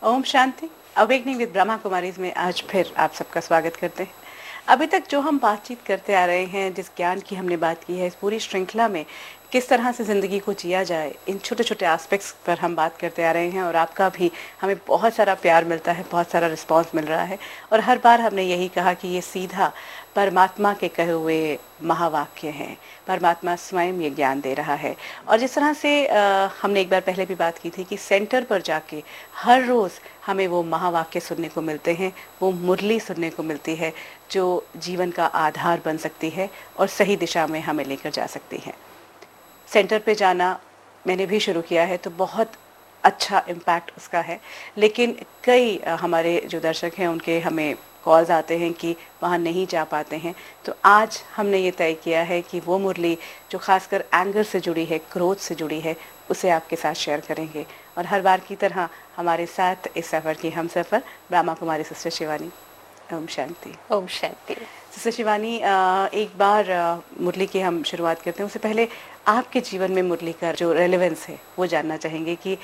Om Shanti. Awakening with Brahma Kumaris में आज फिर आप सबका स्वागत करते हैं। अभी तक जो हम बातचीत करते आ रहे हैं, जिस ज्ञान की हमने बात की है, इस पूरी श्रृंखला में किस तरह से ज़िंदगी को जिया जाए, इन छोटे छोटे एस्पेक्ट्स पर हम बात करते आ रहे हैं। और आपका भी हमें बहुत सारा प्यार मिलता है, बहुत सारा रिस्पांस मिल रहा है। और हर बार हमने यही कहा कि ये सीधा परमात्मा के कहे हुए महावाक्य हैं। परमात्मा स्वयं ये ज्ञान दे रहा है। और जिस तरह से हमने एक बार पहले भी बात की थी कि सेंटर पर जाके हर रोज़ हमें वो महावाक्य सुनने को मिलते हैं, वो मुरली सुनने को मिलती है जो जीवन का आधार बन सकती है और सही दिशा में हमें लेकर जा सकती है। सेंटर पे जाना मैंने भी शुरू किया है तो बहुत अच्छा इम्पैक्ट उसका है। लेकिन कई हमारे जो दर्शक हैं उनके हमें कॉल्स आते हैं कि वहाँ नहीं जा पाते हैं। तो आज हमने ये तय किया है कि वो मुरली जो खासकर एंगर से जुड़ी है, क्रोध से जुड़ी है, उसे आपके साथ शेयर करेंगे। और हर बार की तरह हमारे साथ इस सफ़र की हम सफ़र ब्रह्मा कुमारी सिस्टर शिवानी। ओम शांति। ओम शांति। सिस्टर शिवानी, एक बार मुरली की हम शुरुआत करते हैं। उससे पहले आपके जीवन में मुरली का जो रेलेवेंस है वो जानना चाहेंगे कि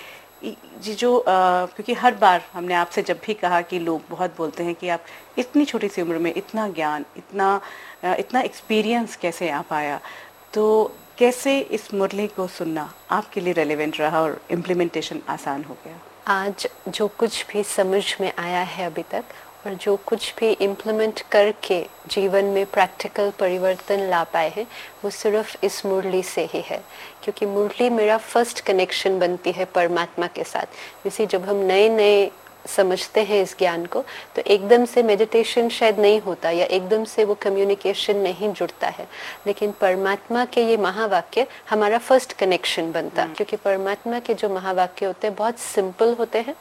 जी जो क्योंकि हर बार हमने आपसे जब भी कहा कि लोग बहुत बोलते हैं कि आप इतनी छोटी सी उम्र में इतना ज्ञान, इतना एक्सपीरियंस कैसे आ पाया, तो कैसे इस मुरली को सुनना आपके लिए रेलेवेंट रहा और इम्प्लीमेंटेशन आसान हो गया? आज जो कुछ भी समझ में आया है अभी तक और जो कुछ भी इम्प्लीमेंट करके जीवन में प्रैक्टिकल परिवर्तन ला पाए हैं वो सिर्फ इस मुरली से ही है। क्योंकि मुरली मेरा फर्स्ट कनेक्शन बनती है परमात्मा के साथ। जैसे जब हम नए नए समझते हैं इस ज्ञान को तो एकदम से मेडिटेशन शायद नहीं होता या एकदम से वो कम्युनिकेशन नहीं जुड़ता है, लेकिन परमात्मा के ये महावाक्य हमारा फर्स्ट कनेक्शन बनता। क्योंकि परमात्मा के जो महावाक्य होते हैं बहुत सिंपल होते हैं,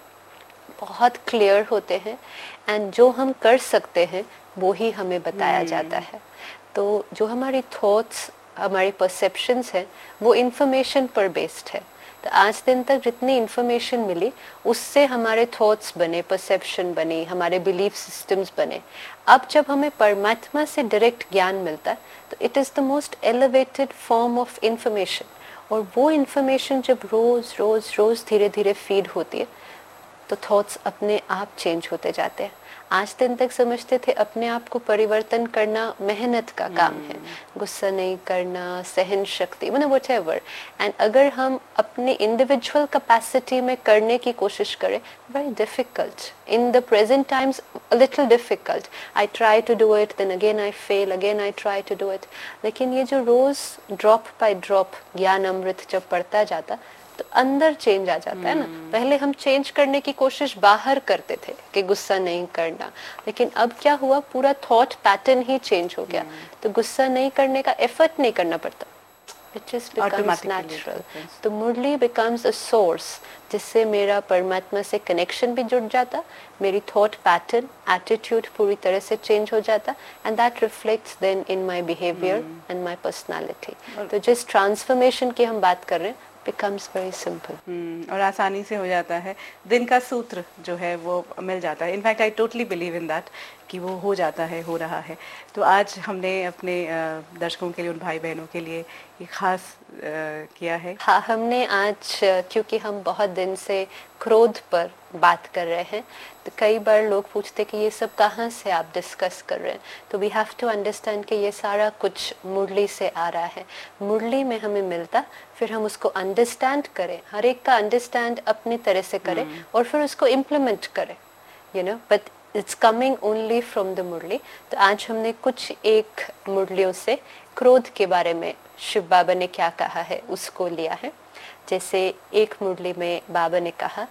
बहुत क्लियर होते हैं, एंड जो हम कर सकते हैं वो ही हमें बताया जाता है। तो जो हमारी थॉट्स, हमारी परसेप्शंस है वो इन्फॉर्मेशन पर बेस्ड है। तो आज दिन तक जितनी इन्फॉर्मेशन मिली उससे हमारे थॉट्स बने, परसेप्शन बनी, हमारे बिलीफ सिस्टम्स बने। अब जब हमें परमात्मा से डायरेक्ट ज्ञान मिलता है तो it is the most elevated form of information. और वो इन्फॉर्मेशन जब रोज़ रोज़ रोज़ धीरे धीरे फीड होती है तो थॉट्स अपने आप चेंज होते जाते हैं। आज दिन तक समझते थे अपने आप को परिवर्तन करना मेहनत का काम है, गुस्सा नहीं करना, सहन शक्ति, मतलब व्हाटएवर। एंड अगर हम अपनी इंडिविजुअल कैपेसिटी में करने की कोशिश करें, very difficult in the present times, a little difficult. I try to do it, then again I fail, again I try to do it. लेकिन ये जो रोज ड्रॉप बाय ड्रॉप ज्ञान अमृत जब पढ़ता जाता तो अंदर चेंज आ जाता है ना। पहले हम चेंज करने की कोशिश बाहर करते थे कि गुस्सा नहीं करना, लेकिन अब क्या हुआ, पूरा थॉट पैटर्न ही चेंज हो गया। तो गुस्सा नहीं करने का एफर्ट नहीं करना पड़ता, इट जस्ट बिकम्स नेचुरल। तो मुरली बिकम्स अ सोर्स जिससे मेरा परमात्मा से कनेक्शन भी जुड़ जाता, मेरी थॉट पैटर्न, एटीट्यूड पूरी तरह से चेंज हो जाता, and that reflects then in my behaviour and my personality. तो जिस ट्रांसफॉर्मेशन की हम बात कर रहे हैं becomes very simple. और आसानी से हो जाता है। दिन का सूत्र जो है वो मिल जाता है। In fact I totally believe in that कि वो हो जाता है, हो रहा है। तो आज हमने अपने दर्शकों के लिए, उन भाई बहनों के लिए ये खास किया है। हाँ, हमने आज, क्योंकि हम बहुत दिन से क्रोध पर बात कर रहे हैं, तो कई बार लोग पूछते कि ये सब कहाँ से आप डिस्कस कर रहे हैं। तो वी हैव टू अंडरस्टैंड कि ये सारा कुछ मुरली से आ रहा है। मुरली में हमें मिलता, फिर हम उसको अंडरस्टैंड करें, हर एक का अंडरस्टैंड अपनी तरह से करें और फिर उसको इम्प्लीमेंट करें, you know, but it's coming only from the मुरली। तो आज हमने कुछ एक मुरलियों से क्रोध के बारे में शिव बाबा ने क्या कहा है उसको लिया है। जैसे एक मुरली में बाबा ने कहा,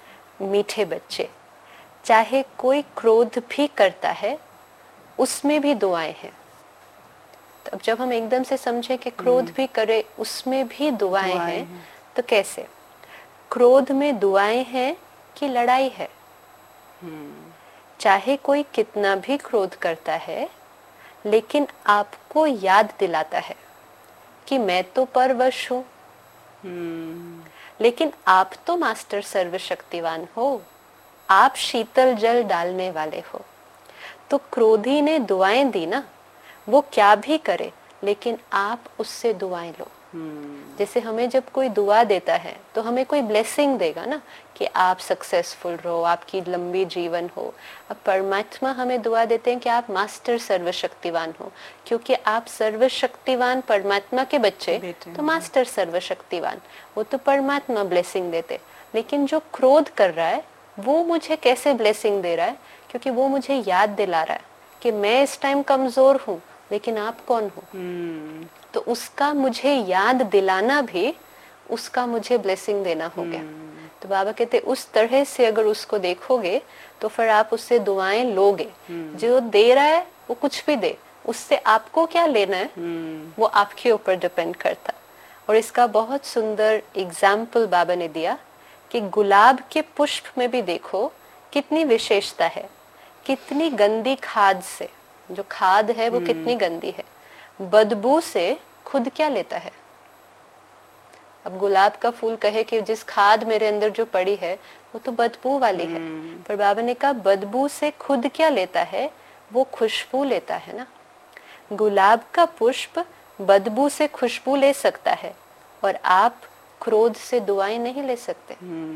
मीठे बच्चे, चाहे कोई क्रोध भी करता है उसमें भी दुआएं हैं। तो अब जब हम एकदम से समझे कि क्रोध भी करे उसमें भी दुआएं हैं, तो कैसे? क्रोध में दुआएं हैं कि लड़ाई है? चाहे कोई कितना भी क्रोध करता है लेकिन आपको याद दिलाता है कि मैं तो परवश हूं, लेकिन आप तो मास्टर सर्वशक्तिवान हो, आप शीतल जल डालने वाले हो। तो क्रोधी ने दुआएं दी ना, वो क्या भी करे लेकिन आप उससे दुआएं लो। जैसे हमें जब कोई दुआ देता है तो हमें कोई ब्लेसिंग देगा ना, कि आप सक्सेसफुल रहो, आपकी लंबी जीवन हो। अब परमात्मा हमें दुआ देते हैं कि आप मास्टर सर्वशक्तिवान हो, क्योंकि आप सर्वशक्तिवान परमात्मा के बच्चे, तो मास्टर सर्वशक्तिवान, वो तो परमात्मा ब्लेसिंग देते। लेकिन जो क्रोध कर रहा है वो मुझे कैसे ब्लेसिंग दे रहा है? क्योंकि वो मुझे याद दिला रहा है कि मैं इस टाइम कमजोर हूँ, लेकिन आप कौन हो। तो उसका मुझे याद दिलाना भी उसका मुझे ब्लेसिंग देना हो गया। तो बाबा कहते उस तरह से अगर उसको देखोगे तो फिर आप उससे दुआएं लोगे। जो दे रहा है वो कुछ भी दे, उससे आपको क्या लेना है वो आपके ऊपर डिपेंड करता। और इसका बहुत सुंदर एग्जाम्पल बाबा ने दिया कि गुलाब के पुष्प में भी देखो कितनी विशेषता है, कितनी गंदी खाद से, जो खाद है वो कितनी गंदी है, बदबू से खुद क्या लेता है। अब गुलाब का फूल कहे कि जिस खाद मेरे अंदर जो पड़ी है वो तो बदबू वाली है, पर बाबा ने कहा बदबू से खुद क्या लेता है, वो खुशबू लेता है ना। गुलाब का पुष्प बदबू से खुशबू ले सकता है और आप क्रोध से दुआएं नहीं ले सकते।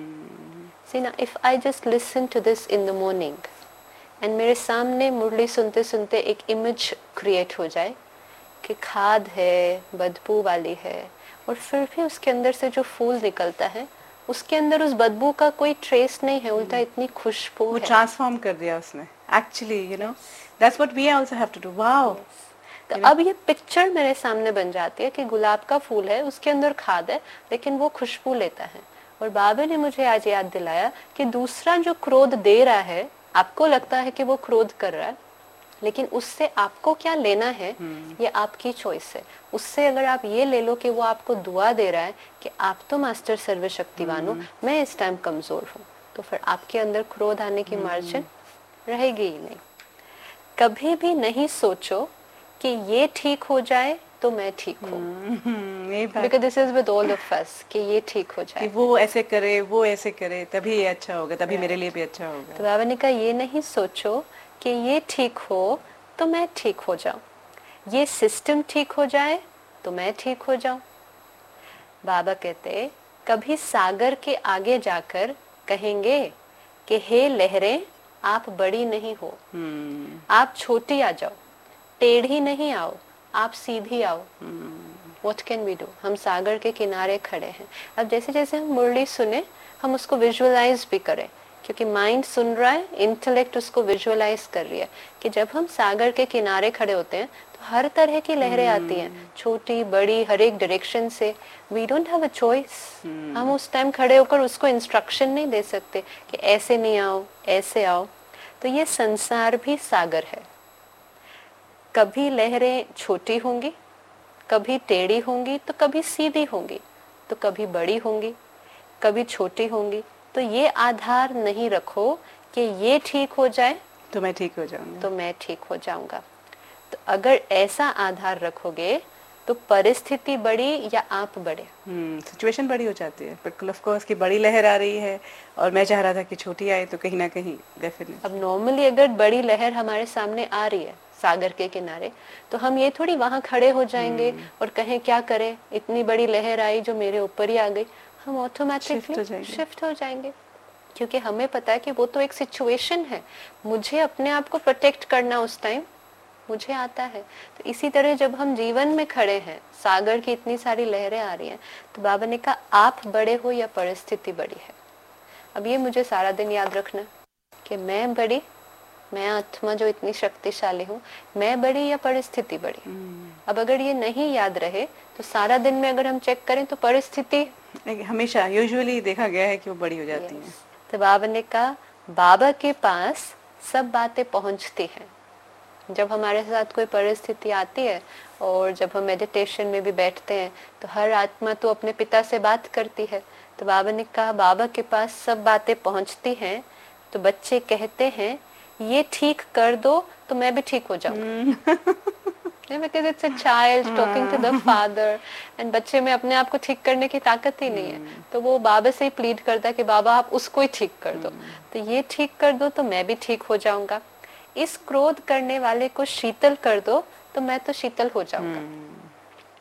See now, if I just listen to this in the morning and मेरे सामने मुरली सुनते सुनते एक इमेज क्रिएट हो जाए कि खाद है, बदबू वाली है, और फिर भी उसके अंदर से जो फूल निकलता है उसके अंदर उस बदबू का कोई ट्रेस नहीं है, उल्टा इतनी खुशबू वो है। ट्रांसफॉर्म कर दिया उसने actually, you know, that's what we also have to do. Wow. तो अब ये पिक्चर मेरे सामने बन जाती है कि गुलाब का फूल है, उसके अंदर खाद है, लेकिन वो खुशबू लेता है। और बाबा ने मुझे आज याद दिलाया कि दूसरा जो क्रोध दे रहा है, आपको लगता है कि वो क्रोध कर रहा है, लेकिन उससे आपको क्या लेना है ये आपकी चॉइस है। उससे अगर आप ये ले लो कि वो आपको दुआ दे रहा है कि आप तो मास्टर सर्वशक्तिवान हो, मैं इस टाइम कमजोर हूँ, तो फिर आपके अंदर क्रोध आने की मार्जिन रहेगी ही नहीं। कभी भी नहीं सोचो कि ये ठीक हो जाए तो मैं ठीक हूँ, because this is with all of us, कि ये ठीक हो जाए, कि वो ऐसे करे, वो ऐसे करे, तभी ये अच्छा होगा, तभी मेरे लिए भी अच्छा होगा। तो बाबा ने कहा ये नहीं सोचो कि ये ठीक हो तो मैं ठीक हो जाऊं, ये सिस्टम ठीक हो जाए तो मैं ठीक हो जाऊं। बाबा कहते कभी सागर के आगे जाकर कहेंगे कि हे लहरें आप बड़ी नहीं हो, आप छोटी आ जाओ, टेढ़ी नहीं आओ, आप सीधी आओ। What can we do? हम सागर के किनारे खड़े हैं। अब जैसे जैसे हम मुरली सुने हम उसको विजुअलाइज भी करें, क्योंकि माइंड सुन रहा है, इंटेलेक्ट उसको विजुअलाइज कर रही है कि जब हम सागर के किनारे खड़े होते हैं तो हर तरह की लहरें आती हैं, छोटी बड़ी, हर एक डायरेक्शन से। We don't have a choice. हम उस टाइम खड़े होकर उसको इंस्ट्रक्शन नहीं दे सकते कि ऐसे नहीं आओ, ऐसे आओ। तो ये संसार भी सागर है। कभी लहरें छोटी होंगी, कभी टेढ़ी होंगी, तो कभी सीधी होंगी, तो कभी बड़ी होंगी, कभी छोटी होंगी। तो ये आधार नहीं रखो कि ये ठीक हो जाए तो मैं ठीक हो जाऊंगा, तो मैं ठीक हो जाऊंगा। तो अगर ऐसा आधार रखोगे तो परिस्थिति बड़ी या आप बड़े, सिचुएशन बड़ी हो जाती है। बिल्कुल, ऑफ कोर्स, कि बड़ी लहर आ रही है और मैं चाह रहा था कि छोटी आए, तो कहीं ना कहीं डेफिनेटली। अब नॉर्मली अगर बड़ी लहर हमारे सामने आ रही है सागर के किनारे, तो हम ये थोड़ी वहां खड़े हो जाएंगे और कहें क्या करें, इतनी बड़ी लहर आई जो मेरे ऊपर ही आ गई। हम ऑटोमेटिकली शिफ्ट हो जाएंगे, क्योंकि हमें पता है कि वो तो एक सिचुएशन है, मुझे अपने आप को प्रोटेक्ट करना उस टाइम मुझे आता है। तो इसी तरह जब हम जीवन में खड़े हैं, सागर की इतनी सारी लहरें आ रही हैं, तो बाबा ने कहा आप बड़े हो या परिस्थिति बड़ी है। अब ये मुझे सारा दिन याद रखना कि मैं बड़ी, मैं आत्मा जो इतनी शक्तिशाली हूँ, मैं बड़ी या परिस्थिति बड़ी। अब अगर ये नहीं याद रहे तो सारा दिन में अगर हम चेक करें तो परिस्थिति हमेशा यूजुअली देखा गया है कि वो बड़ी हो जाती है। तो बाबा ने कहा बाबा के पास सब बातें पहुंचती हैं। जब हमारे साथ कोई परिस्थिति आती है और जब हम मेडिटेशन में भी बैठते हैं तो हर आत्मा तो अपने पिता से बात करती है। तो बाबा ने कहा बाबा के पास सब बातें पहुंचती हैं। तो बच्चे कहते हैं ये ठीक कर दो तो मैं भी ठीक हो जाऊंगा। Because it's a child talking to the father, and बच्चे में अपने आप को ठीक करने की ताकत ही नहीं है, तो वो बाबा से ही प्लीड करता है कि बाबा आप उसको ही ठीक कर दो, तो ये ठीक कर दो तो मैं भी ठीक हो जाऊंगा। इस क्रोध करने वाले को शीतल कर दो तो मैं तो शीतल हो जाऊंगा।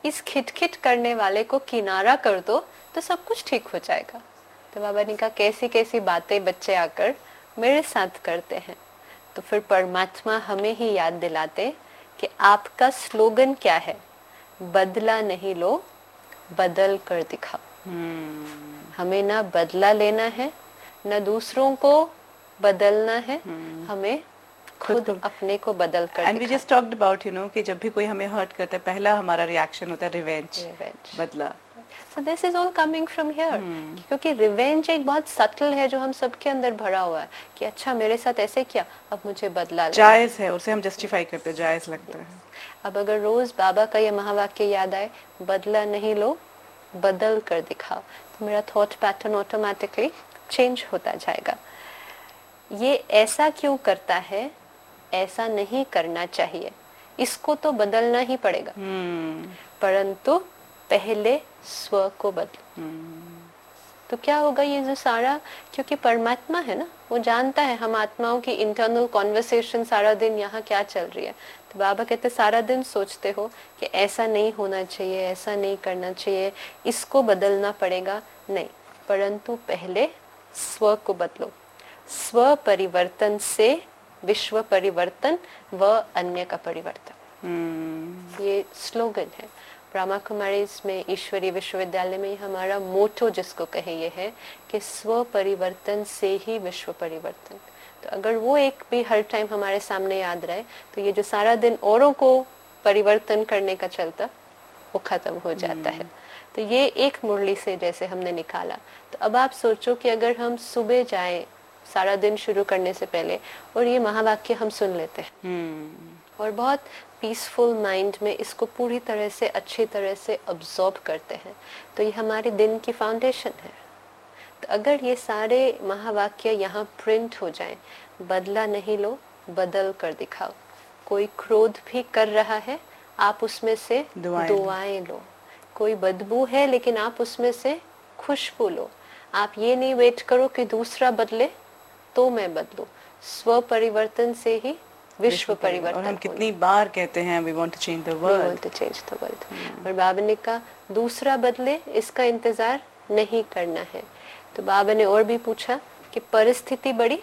इस खिटखिट करने वाले को किनारा कर दो तो सब कुछ ठीक हो जाएगा। तो बाबा ने कहा कैसी कैसी बातें बच्चे आकर मेरे साथ करते हैं। तो फिर परमात्मा हमें ही याद दिलाते कि आपका स्लोगन क्या है, बदला नहीं लो, बदल कर दिखाओ। हमें ना बदला लेना है, ना दूसरों को बदलना है, हमें खुद अपने को बदल कर and we just talked about कि जब भी कोई हमें हर्ट करता है पहला हमारा रिएक्शन होता है रिवेंज, बदला। So this is all coming from here। क्योंकि रिवेंज एक बहुत सटल है जो हम सबके अंदर भरा हुआ है कि अच्छा मेरे साथ ऐसे किया, अब मुझे बदला लेना जायज है, उसे हम जस्टिफाई करते हैं, जायज लगता है। अब अगर रोज बाबा का ये महावाक्य याद आए, बदला नहीं लो, बदल कर दिखाओ, तो मेरा थॉट पैटर्न ऑटोमेटिकली चेंज होता जाएगा। ये ऐसा क्यों करता है, ऐसा नहीं करना चाहिए, इसको तो बदलना ही पड़ेगा, परंतु पहले स्व को बदलो। तो क्या होगा ये जो सारा, क्योंकि परमात्मा है ना, वो जानता है हम आत्माओं की इंटरनल कॉन्वर्सेशन सारा दिन यहाँ क्या चल रही है। तो बाबा कहते सारा दिन सोचते हो कि ऐसा नहीं होना चाहिए, ऐसा नहीं करना चाहिए, इसको बदलना पड़ेगा, नहीं, परंतु पहले स्व को बदलो। स्व परिवर्तन से विश्व परिवर्तन व अन्य का परिवर्तन, ये स्लोगन है ब्रह्मा कुमारी में, ईश्वरीय विश्वविद्यालय में। हमारा मोटो जिसको कहे ये है कि स्व परिवर्तन से ही विश्व परिवर्तन। तो अगर वो एक भी हर टाइम हमारे सामने याद रहे तो ये जो सारा दिन औरों को परिवर्तन करने का चलता वो खत्म हो जाता है। तो ये एक मुरली से जैसे हमने निकाला। तो अब आप सोचो कि अगर हम सुबह जाएं सारा दिन शुरू करने से पहले और ये महावाक्य हम सुन लेते हैं और बहुत पीसफुल माइंड में इसको पूरी तरह से अच्छी तरह से अब्सॉर्ब करते हैं, तो ये हमारे दिन की फाउंडेशन है। तो अगर ये सारे महावाक्य यहाँ प्रिंट हो जाएं, बदला नहीं लो, बदल कर दिखाओ। कोई क्रोध भी कर रहा है, आप उसमें से दुआएं लो। कोई बदबू है लेकिन आप उसमें से खुशबू लो। आप ये नहीं वेट करो कि दूसरा बदले तो मैं बदलूं। स्व परिवर्तन से ही विश्व परिवर्तन। और हम कितनी बार कहते हैं we want to change the world, we want to change the world. और बाबा ने कहा दूसरा बदले, इसका इंतजार नहीं करना है। तो बाबा ने और भी पूछा कि परिस्थिति बड़ी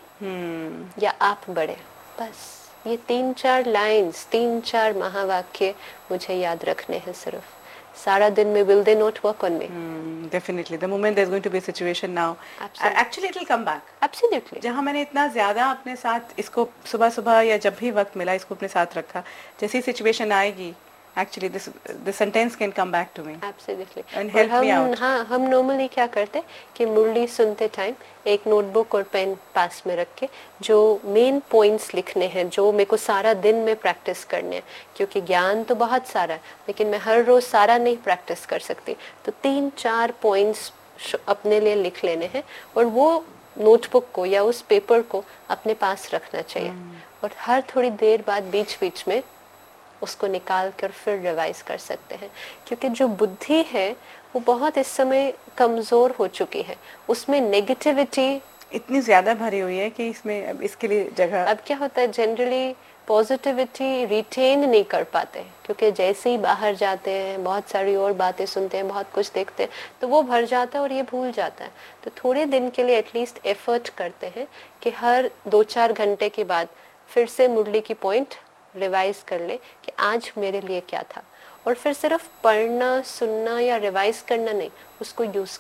या आप बड़े। बस ये 3-4 लाइंस, 3-4 महावाक्य मुझे याद रखने हैं सिर्फ। सारा दिन में will they not work on me? Definitely. The moment there's going to be a situation now, actually it will come back. Absolutely. जहाँ मैंने इतना ज़्यादा अपने साथ इसको सुबह सुबह या जब भी वक्त मिला इसको अपने साथ रखा, जैसी सिचुएशन आएगी, actually this sentence can come back to me. Absolutely. And help me out. हाँ, हम नॉर्मली क्या करते कि मुरली सुनते टाइम एक नोटबुक और पेन पास में रख के जो मेन पॉइंट्स लिखने हैं, जो मेरे को सारा दिन में प्रैक्टिस करने हैं, क्योंकि ज्ञान तो बहुत सारा है लेकिन मैं हर रोज सारा नहीं प्रैक्टिस कर सकती। तो 3-4 पॉइंट्स अपने लिए लिख लेने हैं और वो नोटबुक को या उस पेपर को अपने पास रखना चाहिए। और हर थोड़ी देर बाद बीच बीच में उसको निकाल कर फिर रिवाइज कर सकते हैं, क्योंकि जो बुद्धि है वो बहुत इस समय कमजोर हो चुकी है। उसमें नेगेटिविटी इतनी ज्यादा भरी हुई है कि इसमें अब इसके लिए जगह। अब क्या होता है, जनरली पॉजिटिविटी रिटेन नहीं कर पाते, क्योंकि जैसे ही बाहर जाते हैं बहुत सारी और बातें सुनते हैं, बहुत कुछ देखते हैं, तो वो भर जाता है और ये भूल जाता है। तो थोड़े दिन के लिए एटलीस्ट एफर्ट करते हैं कि हर 2-4 घंटे के बाद फिर से मुरली की पॉइंट रिवाइज कर ले कि आज मेरे लिए क्या था। और फिर सिर्फ पढ़ना, सुनना या रिवाइज करना नहीं, उसको यूज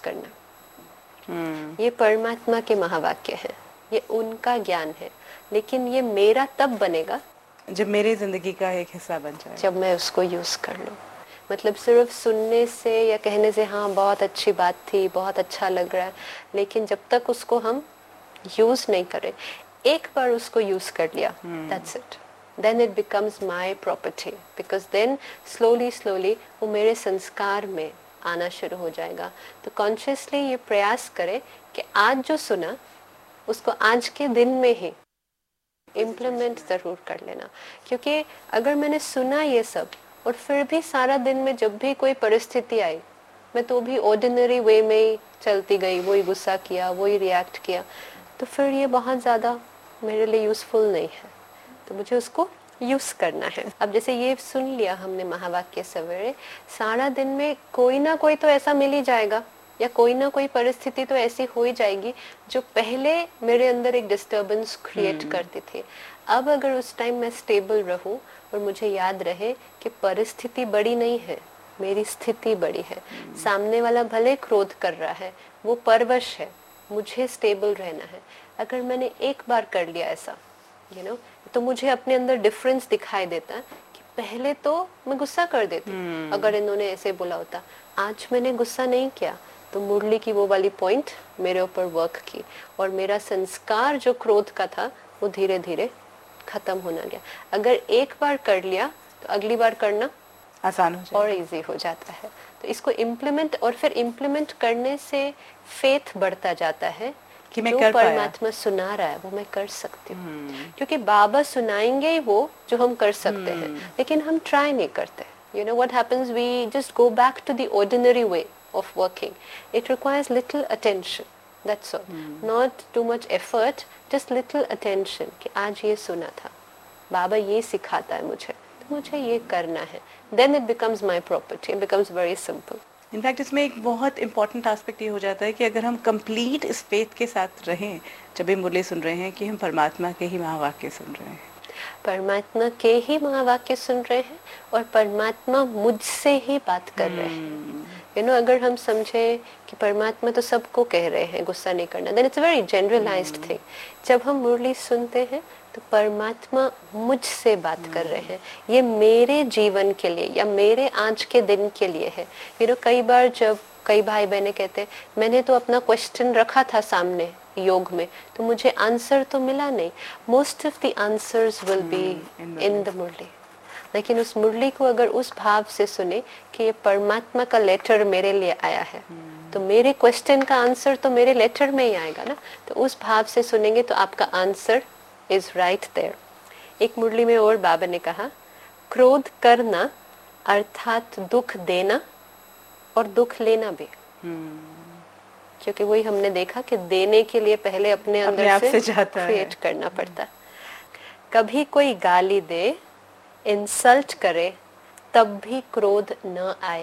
करना। ये परमात्मा के महावाक्य है, ये उनका ज्ञान है, लेकिन ये मेरा तब बनेगा जब मेरी जिंदगी का एक हिस्सा बन जाए, जब मैं उसको यूज कर लूं। मतलब सिर्फ सुनने से या कहने से हाँ बहुत अच्छी बात थी, बहुत अच्छा लग रहा है, लेकिन जब तक उसको हम यूज नहीं करें, एक बार उसको यूज कर लिया, that's it, then it becomes my property, because then slowly वो मेरे संस्कार में आना शुरू हो जाएगा। तो कॉन्शियसली ये प्रयास करें कि आज जो सुना उसको आज के दिन में ही इम्प्लीमेंट जरूर कर लेना। क्योंकि अगर मैंने सुना ये सब और फिर भी सारा दिन में जब भी कोई परिस्थिति आई मैं तो भी ऑर्डिनरी वे में ही चलती गई, वही गुस्सा किया, वही रिएक्ट किया, तो फिर ये बहुत ज़्यादा मेरे लिए यूजफुल नहीं है। तो मुझे उसको यूज करना है। अब जैसे ये सुन लिया हमने महावाक्य सवेरे, सारा दिन में कोई ना कोई तो ऐसा मिल ही जाएगा या कोई ना कोई परिस्थिति तो ऐसी हो ही जाएगी जो पहले मेरे अंदर एक डिस्टर्बेंस क्रिएट करती थी। अब अगर उस टाइम मैं स्टेबल रहूं और मुझे याद रहे कि परिस्थिति बड़ी नहीं है, मेरी स्थिति बड़ी है, सामने वाला भले क्रोध कर रहा है, वो परवश है, मुझे स्टेबल रहना है। अगर मैंने एक बार कर लिया ऐसा, तो मुझे अपने अंदर डिफरेंस दिखाई देता है कि पहले तो मैं गुस्सा कर देती अगर इन्होंने ऐसे बोला होता। आज मैंने गुस्सा नहीं किया, तो मुरली की वो वाली पॉइंट मेरे ऊपर वर्क की और मेरा संस्कार जो क्रोध का था वो धीरे धीरे खत्म होना गया। अगर एक बार कर लिया तो अगली बार करना आसान हो जाता और इजी हो जाता है। तो इसको इम्प्लीमेंट, और फिर इम्प्लीमेंट करने से फेथ बढ़ता जाता है कि मैं जो परमात्मा सुना रहा है वो मैं कर सकती हूँ। क्योंकि बाबा सुनाएंगे ही वो जो हम कर सकते हैं, लेकिन हम ट्राई नहीं करते। You know what happens? We just go back to the ordinary way of working. It requires little attention. That's all. Not too much effort, just little attention. कि आज ये सुना था, बाबा ये सिखाता है मुझे, तो मुझे ये करना है। Then it becomes my property. It becomes very simple. In fact इसमें एक बहुत इंपॉर्टेंट एस्पेक्ट ये हो जाता है कि अगर हम कंप्लीट इस फेथ के साथ रहें, जब भी मुरली सुन रहे हैं कि हम परमात्मा के ही महावाक्य सुन रहे हैं, परमात्मा के ही महावाक्य सुन रहे हैं और परमात्मा मुझसे ही बात कर रहे हैं। अगर हम समझे कि परमात्मा तो सबको कह रहे हैं गुस्सा नहीं करना, then it's a very generalised thing. जब हम मुरली सुनते हैं तो परमात्मा मुझसे बात कर रहे हैं, ये मेरे जीवन के लिए या मेरे आज के दिन के लिए है। कई बार जब कई भाई बहनें कहते हैं मैंने तो अपना क्वेश्चन रखा था सामने योग में, तो मुझे आंसर तो मिला नहीं। Most of the answers will be in the मुरली। लेकिन उस मुरली को अगर उस भाव से सुने कि ये परमात्मा का लेटर मेरे लिए आया है, तो मेरे क्वेश्चन का आंसर तो मेरे लेटर में ही आएगा ना। तो उस भाव से सुनेंगे तो आपका आंसर इज राइट देयर। एक मुरली में और बाबा ने कहा, क्रोध करना अर्थात दुख देना और दुख लेना भी। क्योंकि वही हमने देखा कि देने के लिए पहले अपने अंदर से क्रिएट करना पड़ता है। कभी कोई गाली दे, इंसल्ट करे, तब भी क्रोध न आए।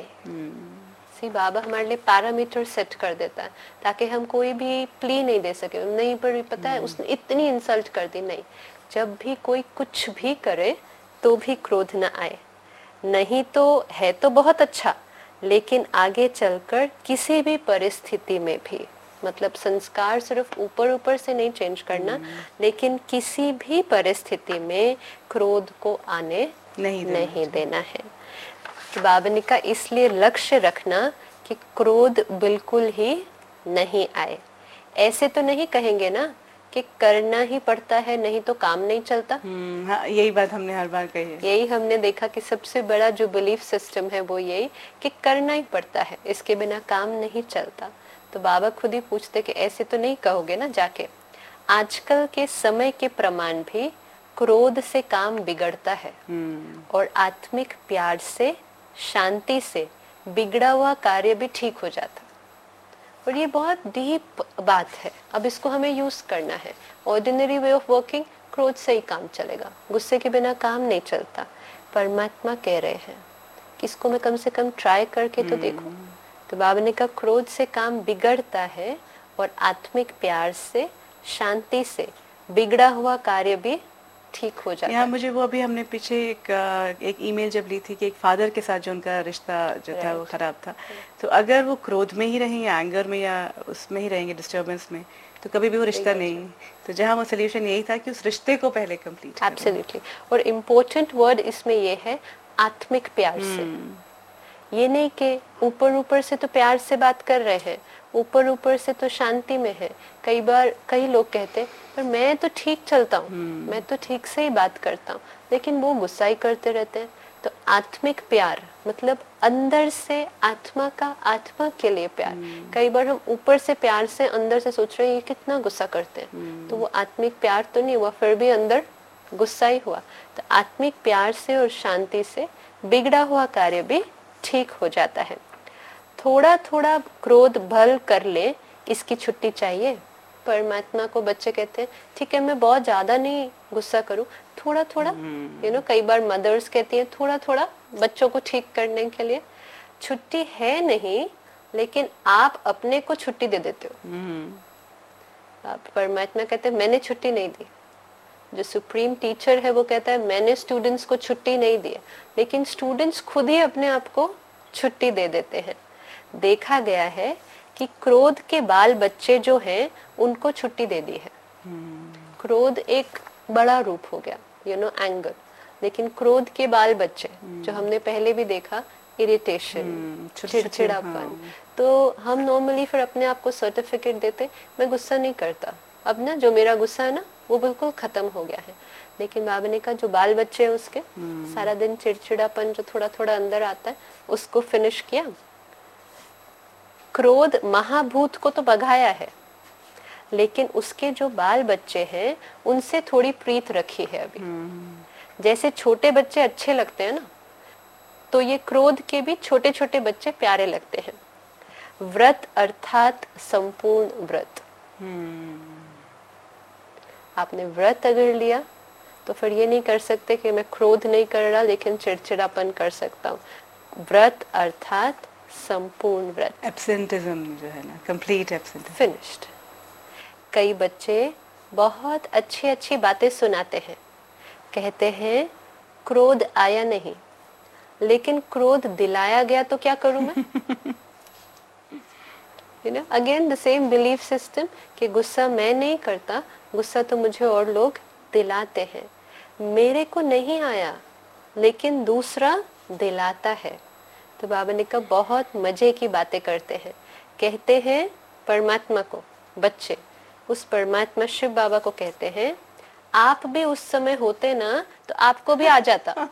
सी बाबा हमारे लिए पैरामीटर सेट कर देता है ताकि हम कोई भी प्ली नहीं दे सके। नहीं पर पता है उसने इतनी इंसल्ट कर दी, नहीं, जब भी कोई कुछ भी करे तो भी क्रोध न आए। नहीं तो है तो बहुत अच्छा, लेकिन आगे चलकर किसी भी परिस्थिति में भी, मतलब संस्कार सिर्फ ऊपर ऊपर से नहीं चेंज करना, लेकिन किसी भी परिस्थिति में क्रोध को आने नहीं देना है। बाबा ने कहा इसलिए लक्ष्य रखना कि क्रोध बिल्कुल ही नहीं आए। ऐसे तो नहीं कहेंगे ना कि करना ही पड़ता है, नहीं तो काम नहीं चलता। हाँ, यही बात हमने हर बार कही है। यही हमने देखा कि सबसे बड़ा जो बिलीफ सिस्टम है वो यही कि करना ही पड़ता है, इसके बिना काम नहीं चलता। तो बाबा खुद ही पूछते कि ऐसे तो नहीं कहोगे ना जाके। आजकल के समय के प्रमाण भी क्रोध से काम बिगड़ता है और आत्मिक प्यार से, शांति से बिगड़ा हुआ कार्य भी ठीक हो जाता। और ये बहुत डीप बात है। अब इसको हमें यूज करना है। ऑर्डिनरी वे ऑफ वर्किंग, क्रोध से ही काम चलेगा, गुस्से के बिना काम नहीं चलता। परमात्मा कह रहे हैं कि इसको मैं कम से कम ट्राई करके तो देखूं। तो बाबा ने कहा क्रोध से काम बिगड़ता है और आत्मिक प्यार से, शांति से बिगड़ा हुआ कार्य भी ठीक हो जाता है। मुझे वो अभी हमने पीछे एक ईमेल जब ली थी कि एक फादर के साथ जो उनका रिश्ता जो था वो खराब था, तो अगर वो क्रोध में ही रहेंगे, एंगर में या उसमें ही रहेंगे, डिस्टर्बेंस में, तो कभी भी वो रिश्ता नहीं। तो जहाँ वो सोल्यूशन यही था कि उस रिश्ते को पहले कंप्लीट। एब्सोल्युटली। और इम्पोर्टेंट वर्ड इसमें ये है आत्मिक प्यार से। ये नहीं कि ऊपर ऊपर से तो प्यार से बात कर रहे हैं, ऊपर ऊपर से तो शांति में है। कई बार कई लोग कहते हैं पर मैं तो ठीक चलता हूँ, मैं तो ठीक से ही बात करता हूँ, लेकिन वो गुस्सा ही करते रहते हैं। तो आत्मिक प्यार मतलब अंदर से आत्मा का, आत्मा के लिए प्यार। कई बार हम ऊपर से प्यार से अंदर से सोच रहे हैं ये कितना गुस्सा करते हैं, तो वो आत्मिक प्यार तो नहीं हुआ, फिर भी अंदर गुस्सा ही हुआ। तो आत्मिक प्यार से और शांति से बिगड़ा हुआ कार्य भी ठीक हो जाता है। थोड़ा थोड़ा क्रोध भल कर ले, इसकी छुट्टी चाहिए। परमात्मा को बच्चे कहते हैं ठीक है मैं बहुत ज्यादा नहीं गुस्सा करूं, थोड़ा थोड़ा कई बार मदर्स कहती हैं थोड़ा थोड़ा बच्चों को ठीक करने के लिए। छुट्टी है नहीं, लेकिन आप अपने को छुट्टी दे देते हो। आप परमात्मा कहते हैं मैंने छुट्टी नहीं दी। जो सुप्रीम टीचर है वो कहता है मैंने स्टूडेंट्स को छुट्टी नहीं दी, लेकिन स्टूडेंट्स खुद ही अपने आप को छुट्टी दे देते हैं। देखा गया है कि क्रोध के बाल बच्चे जो हैं उनको छुट्टी दे दी है। क्रोध एक बड़ा रूप हो गया, एंगर, लेकिन क्रोध के बाल बच्चे जो हमने पहले भी देखा, इरिटेशन, चिड़चिड़ापन, तो हम नॉर्मली फिर अपने आप को सर्टिफिकेट देते मैं गुस्सा नहीं करता, अब ना जो मेरा गुस्सा है ना वो बिल्कुल खत्म हो गया है। लेकिन बाबा ने कहा जो बाल बच्चे हैं उसके सारा दिन चिड़चिड़ापन जो थोड़ा थोड़ा अंदर आता है उसको फिनिश किया। क्रोध महाभूत को तो भगाया है, लेकिन उसके जो बाल बच्चे हैं उनसे थोड़ी प्रीत रखी है अभी। जैसे छोटे बच्चे अच्छे लगते हैं ना, तो ये क्रोध के भी छोटे छोटे बच्चे प्यारे लगते हैं। व्रत अर्थात संपूर्ण व्रत। आपने व्रत अगर लिया तो फिर ये नहीं कर सकते कि मैं क्रोध नहीं कर रहा लेकिन चिड़चिड़ापन कर सकता हूँ। व्रत अर्थात संपूर्ण व्रत, एब्सेंटिज्म जो है ना, कंप्लीट एब्सेंटिज्म, फिनिश्ड। कई बच्चे बहुत अच्छी अच्छी बातें सुनाते हैं, कहते हैं क्रोध आया नहीं, लेकिन क्रोध दिलाया गया तो क्या करूं मैं? Again the same belief system कि गुस्सा मैं नहीं करता, गुस्सा तो मुझे और लोग दिलाते हैं। मेरे को नहीं आया लेकिन दूसरा दिलाता है। तो बाबा ने कहा बहुत मजे की बातें करते हैं। कहते हैं परमात्मा को बच्चे, उस परमात्मा शिव बाबा को कहते हैं आप भी उस समय होते ना तो आपको भी आ जाता।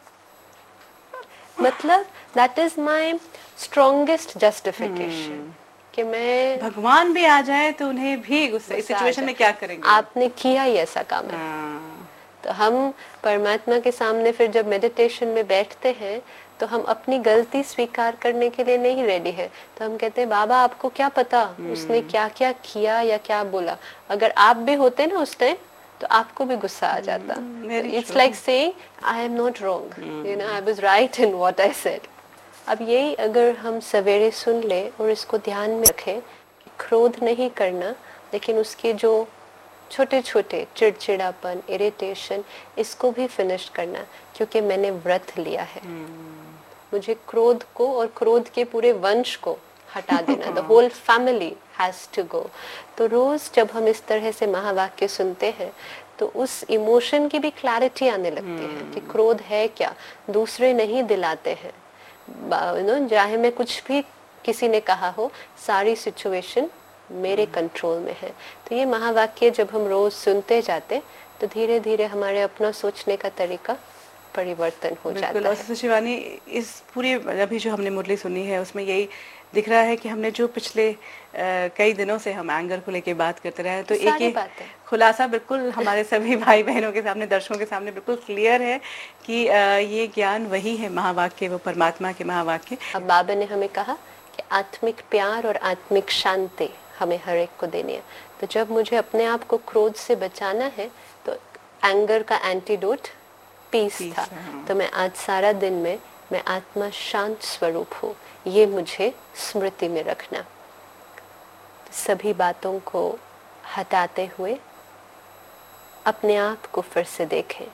मतलब that is my strongest justification कि मैं, भगवान भी आ जाए तो उन्हें भी गुस्सा, इस सिचुएशन में क्या करेंगे? आपने किया ही ऐसा काम है। तो हम परमात्मा के सामने फिर जब मेडिटेशन में बैठते हैं तो हम अपनी गलती स्वीकार करने के लिए नहीं रेडी है। तो हम कहते हैं बाबा आपको क्या पता उसने क्या क्या किया या क्या बोला। अगर आप भी होते ना उस टाइम तो आपको भी गुस्सा आ जाता। It's like saying I am not wrong, I was right in what I said. अब यही अगर हम सवेरे सुन ले और इसको ध्यान में रखें, क्रोध नहीं करना, लेकिन उसके जो छोटे छोटे चिड़चिड़ापन, इरिटेशन, इसको भी फिनिश करना, क्योंकि मैंने व्रत लिया है। मुझे क्रोध को और क्रोध के पूरे वंश को हटा देना। The whole family has to go. तो रोज जब हम इस तरह से महावाक्य सुनते हैं तो उस इमोशन की भी क्लैरिटी आने लगती है कि क्रोध है क्या, दूसरे नहीं दिलाते हैं। चाहे मैं कुछ भी किसी ने कहा हो, सारी सिचुएशन मेरे कंट्रोल में है। तो ये महावाक्य जब हम रोज सुनते जाते तो धीरे धीरे हमारे अपना सोचने का तरीका परिवर्तन हो जाता है। शिवानी, इस पूरी अभी जो हमने मुरली सुनी है उसमें यही दिख रहा है कि हमने जो पिछले कई दिनों से हम एंगर को लेके बात करते रहे, तो एक ही खुलासा बिल्कुल हमारे सभी भाई बहनों के सामने, दर्शकों के सामने बिल्कुल क्लियर है कि ये ज्ञान वही है महावाक्य, वो परमात्मा के महावाक्य। अब बाबा ने हमें कहा कि आत्मिक प्यार और आत्मिक शांति हमें हर एक को देनी है। तो जब मुझे अपने आप को क्रोध से बचाना है तो एंगर का एंटीडोट पीस था। तो मैं आज सारा दिन में मैं आत्मा शांत स्वरूप हूँ, ये मुझे स्मृति में रखना। तो सभी बातों को हटाते हुए अपने आप को फिर से देखें।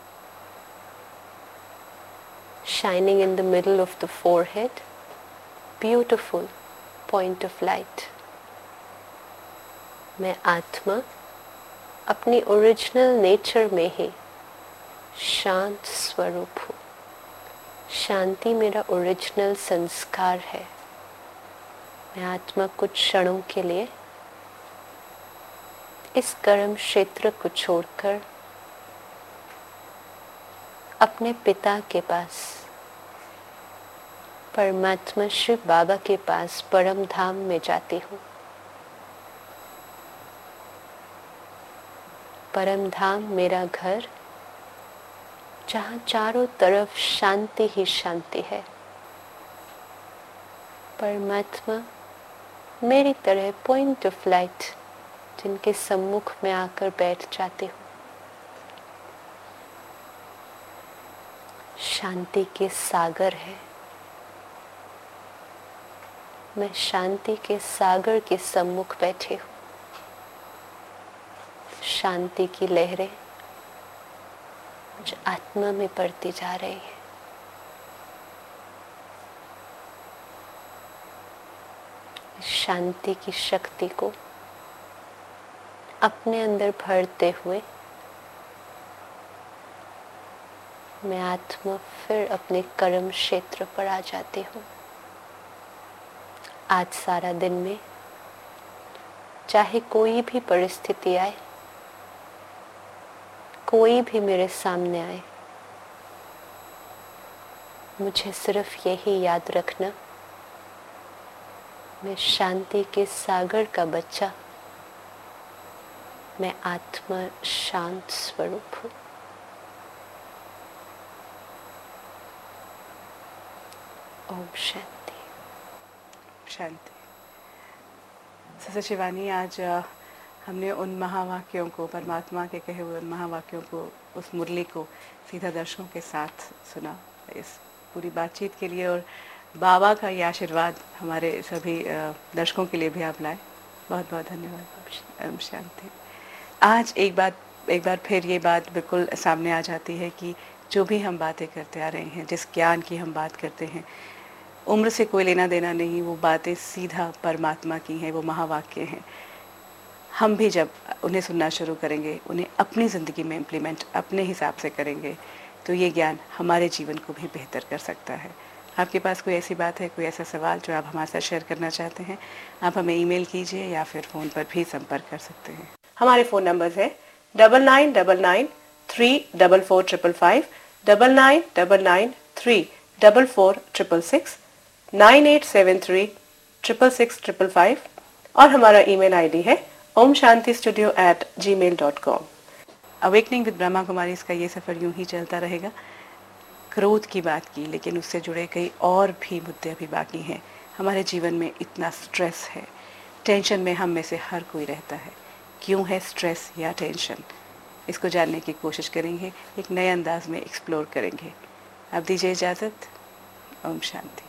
Shining in the middle of the forehead, beautiful point of light. मैं आत्मा अपनी ओरिजिनल नेचर में ही शांत स्वरूप हूँ। शांति मेरा ओरिजिनल संस्कार है। मैं आत्मा कुछ क्षणों के लिए इस कर्म क्षेत्र को छोड़कर अपने पिता के पास, परमात्मा शिव बाबा के पास, परम धाम में जाती हूँ। परम धाम मेरा घर, जहाँ चारों तरफ शांति ही शांति है। परमात्मा मेरी तरह पॉइंट ऑफ लाइट जिनके सम्मुख में आकर बैठ जाती हूँ। शांति के सागर है। मैं शांति के सागर के सम्मुख बैठी हूँ। शांति की लहरें मुझ आत्मा में पड़ती जा रही है। शांति की शक्ति को अपने अंदर भरते हुए मैं आत्मा फिर अपने कर्म क्षेत्र पर आ जाती हूँ। आज सारा दिन में चाहे कोई भी परिस्थिति आए, कोई भी मेरे सामने आए, मुझे सिर्फ यही याद रखना, मैं शांति के सागर का बच्चा, मैं आत्मा शांत स्वरूप हूँ। ओम शांति। शांति। सिस्टर शिवानी, आज हमने उन महावाक्यों को, परमात्मा के कहे हुए उन महावाक्यों को, उस मुरली को सीधा दर्शकों के साथ सुना। इस पूरी बातचीत के लिए और बाबा का ये आशीर्वाद हमारे सभी दर्शकों के लिए भी आप लाए, बहुत बहुत धन्यवाद। ओम शांति। आज एक बार फिर ये बात बिल्कुल सामने आ जाती है कि जो भी हम बातें करते आ रहे हैं, जिस ज्ञान की हम बात करते हैं, उम्र से कोई लेना देना नहीं, वो बातें सीधा परमात्मा की हैं, वो महावाक्य हैं। हम भी जब उन्हें सुनना शुरू करेंगे, उन्हें अपनी ज़िंदगी में इम्प्लीमेंट अपने हिसाब से करेंगे, तो ये ज्ञान हमारे जीवन को भी बेहतर कर सकता है। आपके पास कोई ऐसी बात है, कोई ऐसा सवाल जो आप हमारे साथ शेयर करना चाहते हैं, आप हमें ईमेल कीजिए या फिर फ़ोन पर भी संपर्क कर सकते हैं। हमारे फ़ोन नंबर है 9999344555, 9999344666, 9873666555 और हमारा ईमेल आईडी है omshantistudio@gmail.com। Awakening with Brahma Kumari का ये सफ़र यूं ही चलता रहेगा। क्रोध की बात की, लेकिन उससे जुड़े कई और भी मुद्दे अभी बाकी हैं। हमारे जीवन में इतना स्ट्रेस है, टेंशन में हम में से हर कोई रहता है। क्यों है स्ट्रेस या टेंशन, इसको जानने की कोशिश करेंगे, एक नए अंदाज में एक्सप्लोर करेंगे। अब दीजिए इजाज़त। ओम शांति।